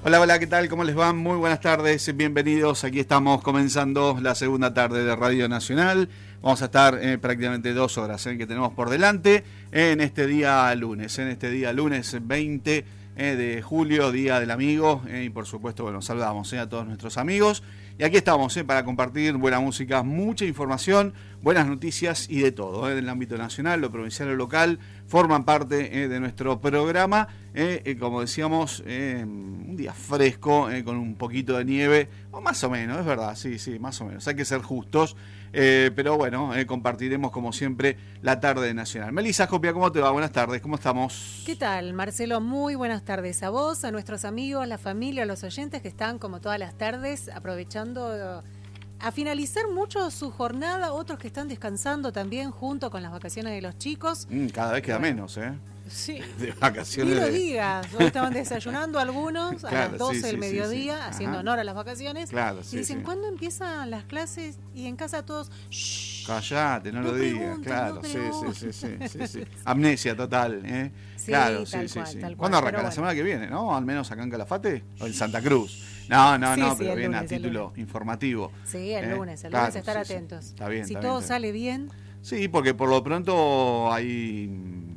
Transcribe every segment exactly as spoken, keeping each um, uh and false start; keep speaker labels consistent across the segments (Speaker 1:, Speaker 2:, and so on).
Speaker 1: Hola, hola, ¿qué tal? ¿Cómo les va? Muy buenas tardes, bienvenidos. Aquí estamos comenzando la segunda tarde de Radio Nacional. Vamos a estar eh, prácticamente dos horas eh, que tenemos por delante en este día lunes, en este día lunes veinte eh, de julio, Día del Amigo. Eh, y por supuesto, bueno, saludamos eh, a todos nuestros amigos. Y aquí estamos eh, para compartir buena música, mucha información, buenas noticias y de todo. Eh, en el ámbito nacional, lo provincial, lo local, forman parte eh, de nuestro programa. Eh, eh, como decíamos, eh, un día fresco, eh, con un poquito de nieve, o más o menos, es verdad, sí, sí, más o menos. Hay que ser justos, eh, pero bueno, eh, compartiremos como siempre la tarde nacional. Melissa Copia, ¿cómo te va? Buenas tardes, ¿cómo estamos?
Speaker 2: ¿Qué tal, Marcelo? Muy buenas tardes a vos, a nuestros amigos, la familia, a los oyentes que están como todas las tardes aprovechando a finalizar mucho su jornada, otros que están descansando también junto con las vacaciones de los chicos.
Speaker 1: Mm, cada vez queda
Speaker 2: bueno,
Speaker 1: menos, ¿eh?
Speaker 2: Sí.
Speaker 1: De vacaciones.
Speaker 2: Ni lo
Speaker 1: de...
Speaker 2: digas. Hoy estaban desayunando algunos a
Speaker 1: claro,
Speaker 2: las doce
Speaker 1: sí,
Speaker 2: del
Speaker 1: sí,
Speaker 2: mediodía,
Speaker 1: sí, sí.
Speaker 2: haciendo honor a las vacaciones.
Speaker 1: Claro, sí,
Speaker 2: y dicen,
Speaker 1: sí.
Speaker 2: ¿cuándo empiezan las clases? Y en casa todos, shh.
Speaker 1: Callate, no,
Speaker 2: no
Speaker 1: lo digas,
Speaker 2: preguntes,
Speaker 1: claro,
Speaker 2: no
Speaker 1: sí,
Speaker 2: preguntes.
Speaker 1: sí, sí, sí, sí. Amnesia total, ¿eh?
Speaker 2: Sí,
Speaker 1: claro,
Speaker 2: tal
Speaker 1: sí,
Speaker 2: cual,
Speaker 1: sí, sí.
Speaker 2: tal cual.
Speaker 1: ¿Cuándo arranca?
Speaker 2: Pero
Speaker 1: La
Speaker 2: bueno.
Speaker 1: semana que viene, ¿no? Al menos acá en Calafate o en Santa Cruz. No, no,
Speaker 2: Sí,
Speaker 1: no,
Speaker 2: sí,
Speaker 1: pero
Speaker 2: el
Speaker 1: bien
Speaker 2: lunes,
Speaker 1: a
Speaker 2: el
Speaker 1: título
Speaker 2: lunes.
Speaker 1: informativo.
Speaker 2: Sí, el
Speaker 1: ¿eh?
Speaker 2: lunes, el
Speaker 1: Claro,
Speaker 2: lunes estar
Speaker 1: sí, sí.
Speaker 2: atentos.
Speaker 1: Está bien,
Speaker 2: Si
Speaker 1: está
Speaker 2: todo
Speaker 1: bien, está
Speaker 2: sale bien.
Speaker 1: Sí, porque por lo pronto hay,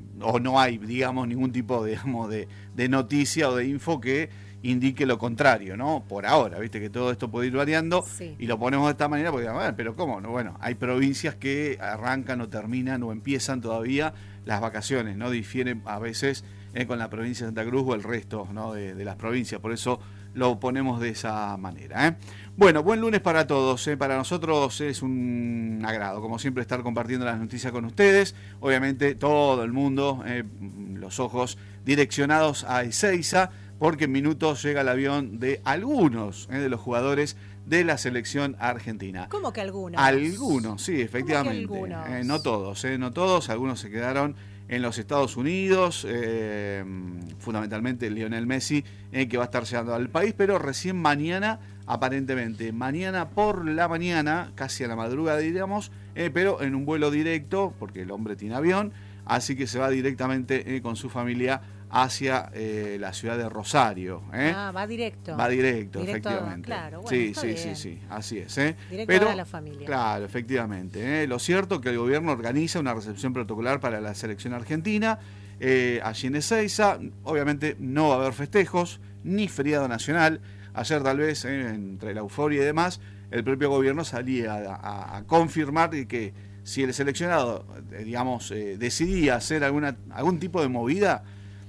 Speaker 1: o no hay, digamos, ningún tipo digamos, de, de noticia o de info que indique lo contrario, ¿no? Por ahora, viste que todo esto puede ir variando
Speaker 2: Sí.
Speaker 1: y lo ponemos de esta manera porque, a ver, pero ¿cómo? No, bueno, hay provincias que arrancan o terminan o empiezan todavía las vacaciones, ¿no? Difieren a veces eh, con la provincia de Santa Cruz o el resto, ¿no? de, de las provincias, por eso lo ponemos de esa manera, ¿eh? Bueno, buen lunes para todos, ¿eh? Para nosotros es un agrado, como siempre, estar compartiendo las noticias con ustedes. Obviamente todo el mundo, eh, los ojos direccionados a Ezeiza, porque en minutos llega el avión de algunos eh, de los jugadores de la selección argentina.
Speaker 2: ¿Cómo que algunos?
Speaker 1: Algunos, sí, efectivamente.
Speaker 2: ¿Cómo que algunos?
Speaker 1: Eh, no todos, eh, no todos, algunos se quedaron en los Estados Unidos, eh, fundamentalmente Lionel Messi, eh, que va a estar llegando al país, pero recién mañana, aparentemente, mañana por la mañana, casi a la madrugada diríamos, eh, pero en un vuelo directo, porque el hombre tiene avión, así que se va directamente eh, con su familia hacia eh, la ciudad de Rosario. ¿eh?
Speaker 2: Ah, va directo.
Speaker 1: Va directo,
Speaker 2: directo
Speaker 1: efectivamente.
Speaker 2: Claro, bueno,
Speaker 1: sí,
Speaker 2: está
Speaker 1: sí,
Speaker 2: bien.
Speaker 1: sí, sí, así es. ¿eh?
Speaker 2: Directo
Speaker 1: Pero,
Speaker 2: a la familia.
Speaker 1: Claro, efectivamente. ¿eh? Lo cierto es que el gobierno organiza una recepción protocolar para la selección argentina, eh, allí en Ezeiza. Obviamente no va a haber festejos, ni feriado nacional. Ayer tal vez, eh, entre la euforia y demás, el propio gobierno salía a, a, a confirmar que si el seleccionado, eh, digamos, eh, decidía hacer alguna algún tipo de movida,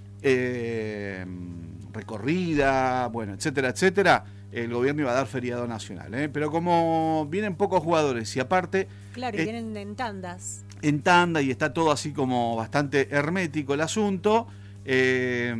Speaker 1: Eh, recorrida, bueno, etcétera, etcétera, el gobierno iba a dar feriado nacional, ¿eh? Pero como vienen pocos jugadores y aparte...
Speaker 2: Claro, y
Speaker 1: eh,
Speaker 2: vienen en tandas.
Speaker 1: En tanda y está todo así como bastante hermético el asunto, eh,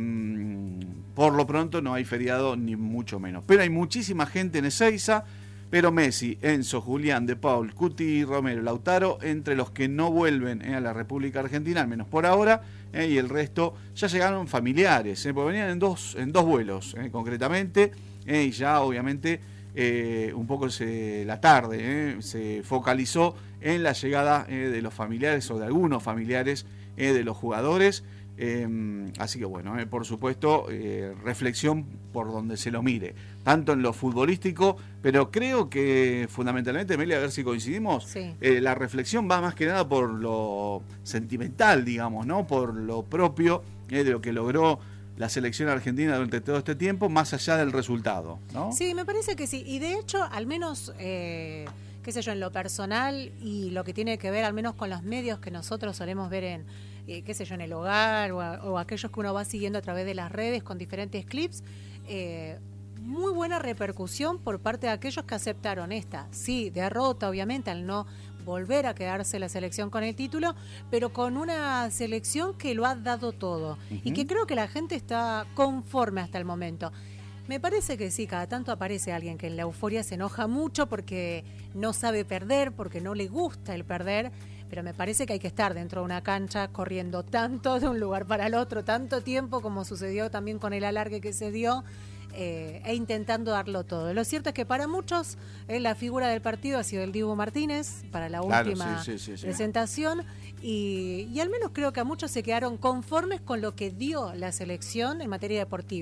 Speaker 1: por lo pronto no hay feriado ni mucho menos. Pero hay muchísima gente en Ezeiza, pero Messi, Enzo, Julián, De Paul, Cuti, Romero, Lautaro, entre los que no vuelven eh, a la República Argentina, al menos por ahora, eh, y el resto ya llegaron familiares, eh, porque venían en dos, en dos vuelos, eh, concretamente, eh, y ya obviamente eh, un poco se, la tarde eh, se focalizó en la llegada eh, de los familiares o de algunos familiares eh, de los jugadores. Eh, así que bueno, eh, por supuesto, eh, reflexión por donde se lo mire, tanto en lo futbolístico, pero creo que fundamentalmente, Meli, a ver si coincidimos,
Speaker 2: Sí.
Speaker 1: eh, la reflexión va más que nada por lo sentimental, digamos, ¿no? Por lo propio eh, de lo que logró la selección argentina durante todo este tiempo, más allá del resultado, ¿no?
Speaker 2: Sí, me parece que sí. Y de hecho, al menos, eh, qué sé yo, en lo personal y lo que tiene que ver al menos con los medios que nosotros solemos ver en, eh, qué sé yo, en el hogar o, a, o aquellos que uno va siguiendo a través de las redes con diferentes clips, eh, muy buena repercusión por parte de aquellos que aceptaron esta, sí, derrota obviamente al no volver a quedarse la selección con el título, pero con una selección que lo ha dado todo uh-huh. y que creo que la gente está conforme hasta el momento. Me parece que sí, cada tanto aparece alguien que en la euforia se enoja mucho porque no sabe perder, porque no le gusta el perder, pero me parece que hay que estar dentro de una cancha corriendo tanto de un lugar para el otro, tanto tiempo como sucedió también con el alargue que se dio, eh, e intentando darlo todo. Lo cierto es que para muchos eh, la figura del partido ha sido el Dibu Martínez para la
Speaker 1: claro,
Speaker 2: última
Speaker 1: sí, sí, sí, sí.
Speaker 2: presentación y, y al menos creo que a muchos se quedaron conformes con lo que dio la selección en materia deportiva.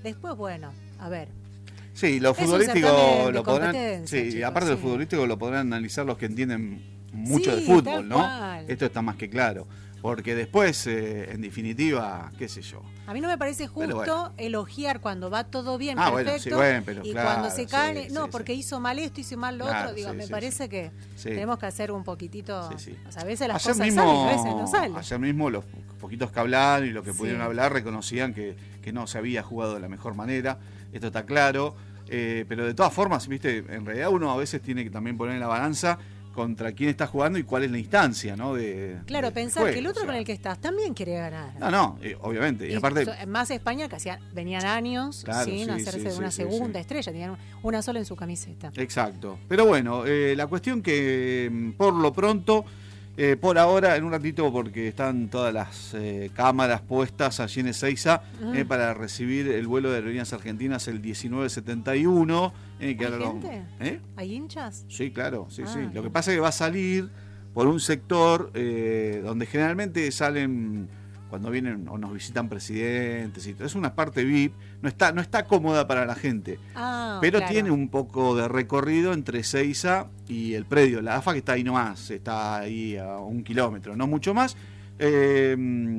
Speaker 2: Después, bueno, a ver.
Speaker 1: Sí, lo
Speaker 2: Es un
Speaker 1: futbolístico
Speaker 2: certamen de
Speaker 1: lo podrán.
Speaker 2: competencia,
Speaker 1: Sí,
Speaker 2: chicos,
Speaker 1: aparte del
Speaker 2: sí.
Speaker 1: futbolístico lo podrán analizar los que entienden mucho
Speaker 2: Sí,
Speaker 1: de fútbol,
Speaker 2: tal
Speaker 1: ¿no?
Speaker 2: cual.
Speaker 1: Esto está más que claro. Porque después, eh, en definitiva, qué sé yo.
Speaker 2: A mí no me parece justo
Speaker 1: bueno.
Speaker 2: elogiar cuando va todo bien,
Speaker 1: Ah, bueno,
Speaker 2: perfecto,
Speaker 1: sí, bueno, pero
Speaker 2: y
Speaker 1: claro,
Speaker 2: cuando se cae,
Speaker 1: sí,
Speaker 2: no,
Speaker 1: sí,
Speaker 2: porque
Speaker 1: sí.
Speaker 2: hizo mal esto, hizo mal lo
Speaker 1: Claro,
Speaker 2: otro, digo,
Speaker 1: sí,
Speaker 2: me
Speaker 1: sí,
Speaker 2: parece
Speaker 1: sí.
Speaker 2: que
Speaker 1: Sí.
Speaker 2: tenemos que hacer un poquitito,
Speaker 1: Sí, sí.
Speaker 2: o sea, a veces las
Speaker 1: Ayer
Speaker 2: cosas
Speaker 1: mismo,
Speaker 2: salen y a veces no salen.
Speaker 1: ayer mismo los poquitos que hablaron y los que
Speaker 2: Sí.
Speaker 1: pudieron hablar reconocían que, que no se había jugado de la mejor manera, esto está claro, eh, pero de todas formas, viste, en realidad uno a veces tiene que también poner en la balanza contra quién está jugando y cuál es la instancia, ¿no? De,
Speaker 2: Claro,
Speaker 1: de-
Speaker 2: pensar
Speaker 1: de
Speaker 2: que el
Speaker 1: juego,
Speaker 2: otro
Speaker 1: o sea.
Speaker 2: con el que estás también quiere ganar.
Speaker 1: No, no, eh, obviamente, y,
Speaker 2: Y
Speaker 1: aparte...
Speaker 2: so- más España que hacían, venían años
Speaker 1: Claro,
Speaker 2: sin
Speaker 1: sí,
Speaker 2: hacerse
Speaker 1: sí,
Speaker 2: de
Speaker 1: sí,
Speaker 2: una
Speaker 1: sí,
Speaker 2: segunda
Speaker 1: sí.
Speaker 2: estrella, tenían una sola en su camiseta.
Speaker 1: Exacto. Pero bueno, eh, la cuestión que mm, por lo pronto, eh, por ahora, en un ratito, porque están todas las eh, cámaras puestas allí en Ezeiza
Speaker 2: Mm.
Speaker 1: eh, para recibir el vuelo de Aerolíneas Argentinas el diecinueve setenta y uno. Eh, que
Speaker 2: ¿Hay
Speaker 1: ahora lo-
Speaker 2: gente?
Speaker 1: ¿Eh?
Speaker 2: ¿Hay hinchas?
Speaker 1: Sí, claro, sí,
Speaker 2: Ah,
Speaker 1: sí. Lo
Speaker 2: bien.
Speaker 1: que pasa es que va a salir por un sector eh, donde generalmente salen cuando vienen o nos visitan presidentes y todo. Es una parte V I P, no está, no está cómoda para la gente.
Speaker 2: Ah,
Speaker 1: Pero
Speaker 2: claro.
Speaker 1: tiene un poco de recorrido entre Ezeiza y el predio. La A F A que está ahí nomás, está ahí a un kilómetro, no mucho más. Eh,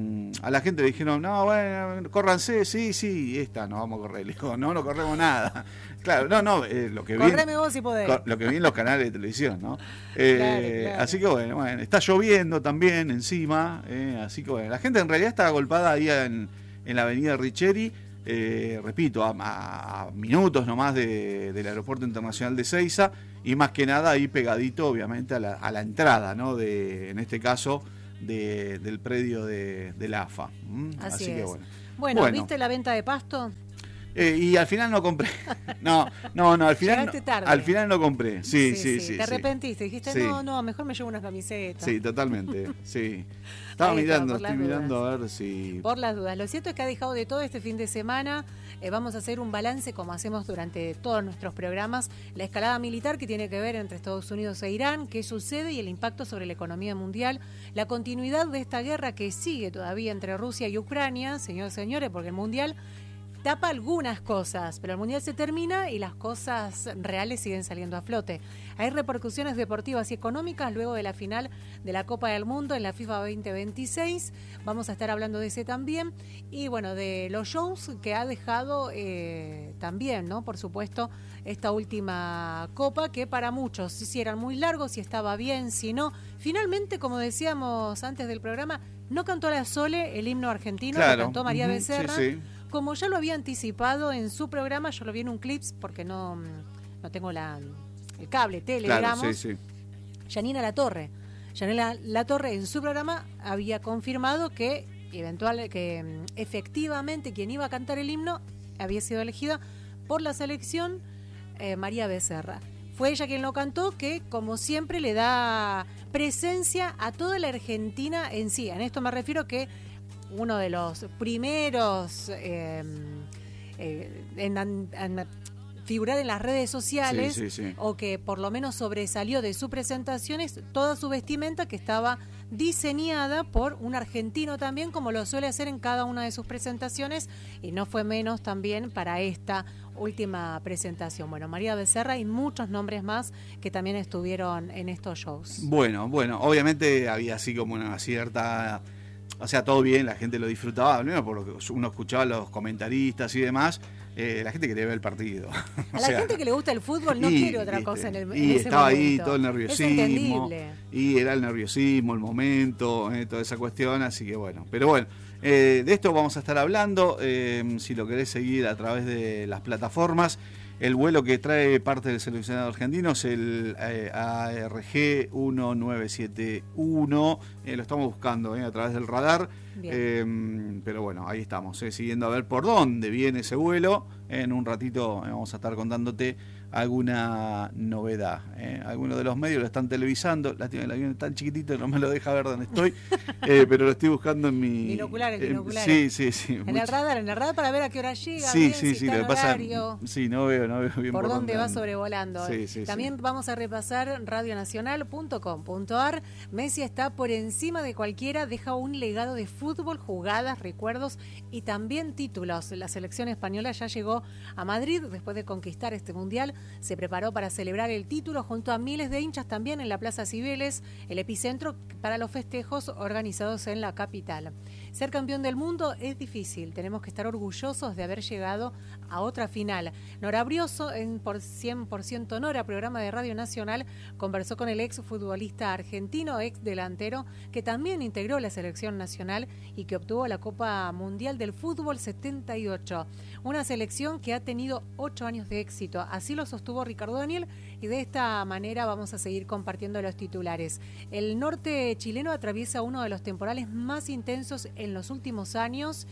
Speaker 1: a la gente le dijeron, no, bueno, córranse, sí, sí, esta no vamos a correr. Le digo, no, no corremos nada. Claro, no, no, eh, lo que vi.
Speaker 2: Correme vos si podés.
Speaker 1: co- Lo que vi en los canales de televisión, ¿no? Eh,
Speaker 2: Claro, claro.
Speaker 1: Así que bueno, bueno, está lloviendo también encima. eh, así que bueno, la gente en realidad está agolpada ahí en, en la avenida Richeri. Eh, repito, a, a- a minutos nomás de- del Aeropuerto Internacional de Ezeiza y más que nada ahí pegadito obviamente a la, a la entrada, ¿no? De, en este caso de- del predio de, de la A F A. ¿m?
Speaker 2: Así,
Speaker 1: que
Speaker 2: es.
Speaker 1: bueno.
Speaker 2: Bueno,
Speaker 1: Bueno.
Speaker 2: ¿viste la venta de pasto?
Speaker 1: Eh, y al final no compré. No, no, no, al final
Speaker 2: Llegaste
Speaker 1: no,
Speaker 2: tarde.
Speaker 1: al final no compré. Sí, sí, sí.
Speaker 2: Te
Speaker 1: sí.
Speaker 2: arrepentiste, dijiste,
Speaker 1: Sí.
Speaker 2: no, no, mejor me llevo unas camisetas.
Speaker 1: Sí, totalmente. Sí. Estaba
Speaker 2: Ahí está,
Speaker 1: mirando,
Speaker 2: por las
Speaker 1: estoy
Speaker 2: dudas.
Speaker 1: mirando a ver si.
Speaker 2: Por las dudas. Lo cierto es que ha dejado de todo este fin de semana. Eh, vamos a hacer un balance, como hacemos durante todos nuestros programas, la escalada militar que tiene que ver entre Estados Unidos e Irán, qué sucede y el impacto sobre la economía mundial, la continuidad de esta guerra que sigue todavía entre Rusia y Ucrania, señores y señores, porque el mundial tapa algunas cosas, pero el mundial se termina y las cosas reales siguen saliendo a flote. Hay repercusiones deportivas y económicas luego de la final de la Copa del Mundo en la FIFA veinte veintiséis. Vamos a estar hablando de ese también. Y bueno, de los shows que ha dejado eh, también, ¿no? Por supuesto, esta última Copa, que para muchos, si eran muy largos, si estaba bien, si no. Finalmente, como decíamos antes del programa, no cantó la Sole el himno argentino,
Speaker 1: Claro.
Speaker 2: lo cantó María
Speaker 1: Ujú,
Speaker 2: Becerra.
Speaker 1: sí, sí.
Speaker 2: Como ya lo había anticipado en su programa, yo lo vi en un clips porque no, no tengo la, el cable, tele,
Speaker 1: Claro,
Speaker 2: digamos.
Speaker 1: sí, sí.
Speaker 2: Yanina Latorre. Yanina Latorre en su programa había confirmado que eventual, que mm, efectivamente quien iba a cantar el himno había sido elegida por la selección eh, María Becerra. Fue ella quien lo cantó, que como siempre le da presencia a toda la Argentina en sí. En esto me refiero que uno de los primeros eh, eh, en, en figurar en las redes sociales,
Speaker 1: Sí, sí, sí.
Speaker 2: o que por lo menos sobresalió de su presentación, es toda su vestimenta que estaba diseñada por un argentino también, como lo suele hacer en cada una de sus presentaciones, y no fue menos también para esta última presentación. Bueno, María Becerra y muchos nombres más que también estuvieron en estos shows.
Speaker 1: Bueno, bueno, obviamente había así como una cierta. O sea, todo bien, la gente lo disfrutaba, primero por lo que uno escuchaba a los comentaristas y demás, eh, la gente quería ver el partido.
Speaker 2: A
Speaker 1: O
Speaker 2: la
Speaker 1: sea,
Speaker 2: gente que le gusta el fútbol no
Speaker 1: y,
Speaker 2: quiere otra
Speaker 1: viste,
Speaker 2: cosa en, el, en
Speaker 1: y
Speaker 2: ese
Speaker 1: estaba
Speaker 2: momento.
Speaker 1: ahí todo el
Speaker 2: Es
Speaker 1: nerviosismo.
Speaker 2: entendible.
Speaker 1: Y era el nerviosismo, el momento, eh, toda esa cuestión, así que bueno. Pero bueno, eh, de esto vamos a estar hablando, eh, si lo querés seguir a través de las plataformas. El vuelo que trae parte del seleccionado argentino es el eh, A R G uno nueve siete uno, eh, lo estamos buscando eh, a través del radar, eh, pero bueno, ahí estamos, eh, siguiendo a ver por dónde viene ese vuelo. En un ratito eh, vamos a estar contándote alguna novedad. ¿eh? Algunos de los medios lo están televisando, la tiene el avión tan chiquitito, no me lo deja ver dónde estoy, eh, pero lo estoy buscando en mi...
Speaker 2: Binoculares,
Speaker 1: eh,
Speaker 2: binoculares.
Speaker 1: Sí, sí, sí.
Speaker 2: En
Speaker 1: mucho.
Speaker 2: el radar, en el radar para ver a qué hora llega,
Speaker 1: Sí,
Speaker 2: bien,
Speaker 1: sí,
Speaker 2: si
Speaker 1: sí,
Speaker 2: está
Speaker 1: lo
Speaker 2: en
Speaker 1: que pasa,
Speaker 2: horario,
Speaker 1: sí, no veo, no veo bien
Speaker 2: por,
Speaker 1: por
Speaker 2: dónde va
Speaker 1: anda.
Speaker 2: sobrevolando.
Speaker 1: Sí, sí,
Speaker 2: También
Speaker 1: sí.
Speaker 2: vamos a repasar radionacional punto com punto a r. Messi está por encima de cualquiera, deja un legado de fútbol, jugadas, recuerdos y también títulos. La selección española ya llegó a Madrid después de conquistar este mundial, se preparó para celebrar el título junto a miles de hinchas también en la Plaza Cibeles, el epicentro para los festejos organizados en la capital. Ser campeón del mundo es difícil, tenemos que estar orgullosos de haber llegado a otra final. Nora Brioso, en por cien por ciento Nora, programa de Radio Nacional, conversó con el ex futbolista argentino, ex delantero, que también integró la selección nacional y que obtuvo la Copa Mundial del Fútbol setenta y ocho. Una selección que ha tenido ocho años de éxito, así lo sostuvo Ricardo Daniel, y de esta manera vamos a seguir compartiendo los titulares. El norte chileno atraviesa uno de los temporales más intensos en los últimos años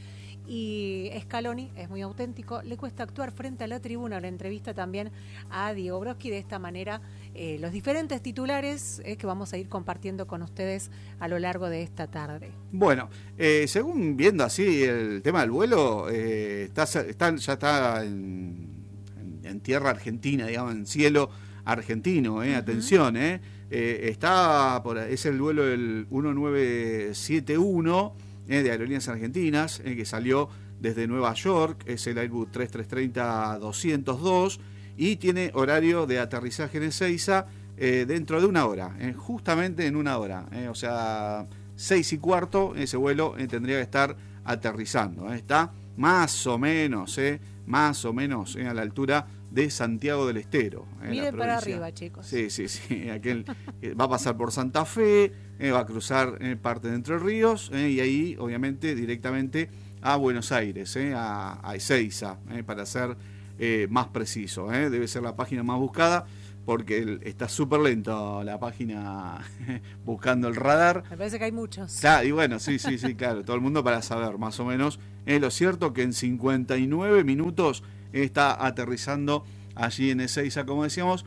Speaker 2: y Scaloni es muy auténtico, le cuesta actuar frente a la tribuna. La entrevista también a Diego Broski. De esta manera eh, los diferentes titulares eh, que vamos a ir compartiendo con ustedes a lo largo de esta tarde.
Speaker 1: Bueno, eh, según viendo así el tema del vuelo, eh, está, está, ya está en, en, en tierra argentina, digamos, en cielo argentino, eh, uh-huh. Atención, eh, eh, está por, es el vuelo del uno nueve siete uno eh, de Aerolíneas Argentinas, eh, que salió desde Nueva York, es el Airbus treinta y tres treinta doscientos dos y tiene horario de aterrizaje en Ezeiza eh, dentro de una hora, eh, justamente en una hora, eh, o sea, seis y cuarto, ese vuelo eh, tendría que estar aterrizando, eh, está más o menos, eh, más o menos eh, a la altura de Santiago del Estero. Eh,
Speaker 2: Miren para arriba, chicos.
Speaker 1: Sí, sí, sí. Aquel eh, va a pasar por Santa Fe, eh, va a cruzar eh, parte de Entre Ríos eh, y ahí, obviamente, directamente a Buenos Aires, eh, a, a Ezeiza, eh, para ser eh, más preciso. Eh. Debe ser la página más buscada porque el, está súper lento la página buscando el radar.
Speaker 2: Me parece que hay muchos.
Speaker 1: Claro, y bueno, sí, sí, sí, claro. Todo el mundo para saber más o menos. Es eh, lo cierto que en cincuenta y nueve minutos está aterrizando allí en Ezeiza, como decíamos,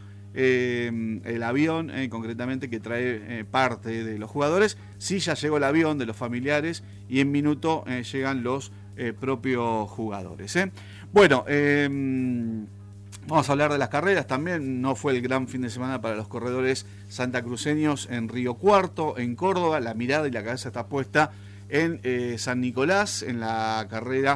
Speaker 1: eh, el avión, eh, concretamente, que trae eh, parte de los jugadores. Sí, ya llegó el avión de los familiares y en minuto eh, llegan los eh, propios jugadores. ¿eh? Bueno, eh, vamos a hablar de las carreras también. No fue el gran fin de semana para los corredores santacruceños en Río Cuarto, en Córdoba. La mirada y la cabeza está puesta en eh, San Nicolás, en la carrera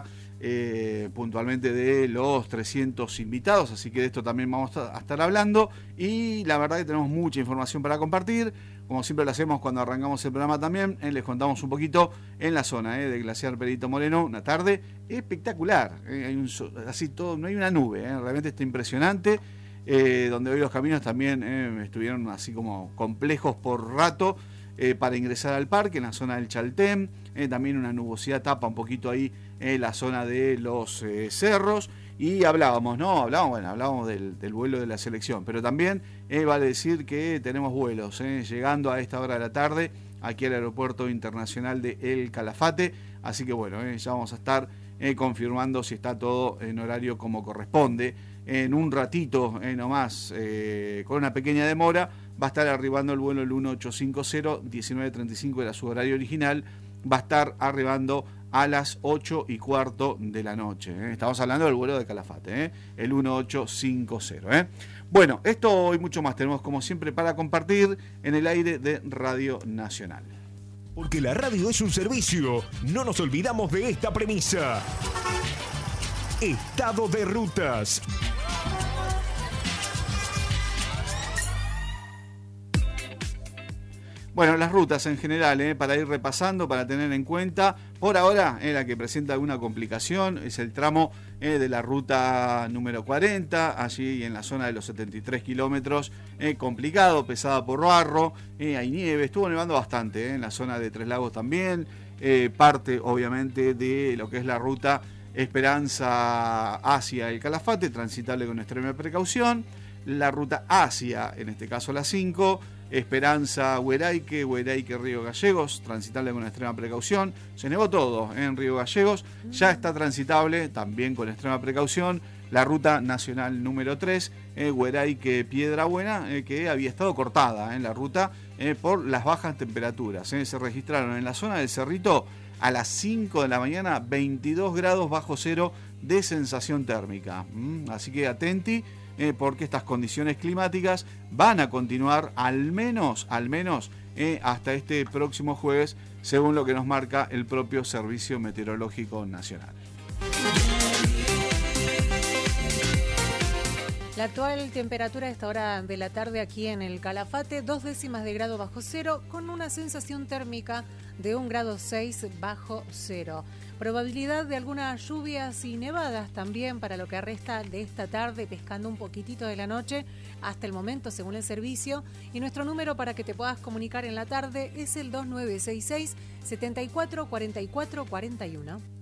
Speaker 1: Eh, puntualmente de los trescientos invitados, así que de esto también vamos a estar hablando y la verdad que tenemos mucha información para compartir, como siempre lo hacemos cuando arrancamos el programa también, eh, les contamos un poquito en la zona eh, de Glaciar Perito Moreno, una tarde espectacular, eh, hay un, así todo, no hay una nube, eh, realmente está impresionante, eh, donde hoy los caminos también eh, estuvieron así como complejos por rato eh, para ingresar al parque, en la zona del Chaltén, eh, también una nubosidad tapa un poquito ahí en la zona de los eh, cerros y hablábamos, ¿no? Hablábamos, bueno, hablábamos del, del vuelo de la selección, pero también eh, vale decir que tenemos vuelos eh, llegando a esta hora de la tarde aquí al Aeropuerto Internacional de El Calafate, así que bueno, eh, ya vamos a estar eh, confirmando si está todo en horario como corresponde. En un ratito eh, nomás, eh, con una pequeña demora, va a estar arribando el vuelo el uno ocho cinco cero, diecinueve treinta y cinco era su horario original, va a estar arribando a las ocho y cuarto de la noche. ¿eh? Estamos hablando del vuelo de Calafate, ¿eh? el uno ocho cinco cero. ¿eh? Bueno, esto y mucho más tenemos como siempre para compartir en el aire de Radio Nacional.
Speaker 3: Porque la radio es un servicio, no nos olvidamos de esta premisa. Estado de rutas.
Speaker 1: Bueno, las rutas en general, eh, para ir repasando, para tener en cuenta. Por ahora, eh, la que presenta alguna complicación es el tramo eh, de la ruta número cuarenta, allí en la zona de los setenta y tres kilómetros, eh, complicado, pesada por barro, eh, hay nieve, estuvo nevando bastante eh, en la zona de Tres Lagos también, eh, parte obviamente de lo que es la ruta Esperanza hacia el Calafate, transitable con extrema precaución. La ruta hacia, en este caso la cinco, Esperanza, Hueraique, Hueraique, Río Gallegos, transitable con extrema precaución. Se nevó todo en Río Gallegos, ya está transitable también con extrema precaución la ruta nacional número tres, eh, Hueraique, Piedra Buena, eh, que había estado cortada en eh, la ruta eh, por las bajas temperaturas. Eh. Se registraron en la zona del Cerrito a las cinco de la mañana veintidós grados bajo cero de sensación térmica. Mm, así que atenti. Eh, porque estas condiciones climáticas van a continuar al menos, al menos eh, hasta este próximo jueves, según lo que nos marca el propio Servicio Meteorológico Nacional.
Speaker 2: La actual temperatura a esta hora de la tarde aquí en el Calafate, dos décimas de grado bajo cero, con una sensación térmica de un grado seis bajo cero. Probabilidad de algunas lluvias y nevadas también para lo que resta de esta tarde, pescando un poquitito de la noche hasta el momento según el servicio. Y nuestro número para que te puedas comunicar en la tarde es el dos nueve seis seis, siete cuatro cuatro cuatro cuatro uno.